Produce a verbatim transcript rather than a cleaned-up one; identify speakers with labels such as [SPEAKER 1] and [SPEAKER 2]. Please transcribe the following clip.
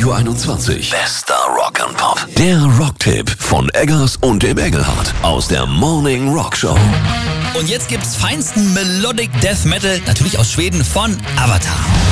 [SPEAKER 1] Uhr einundzwanzig. Bester Rock and Pop. Der Rocktipp von Eggers und dem Engelhardt aus der Morning Rock Show.
[SPEAKER 2] Und jetzt gibt's feinsten Melodic Death Metal, natürlich aus Schweden, von Avatar.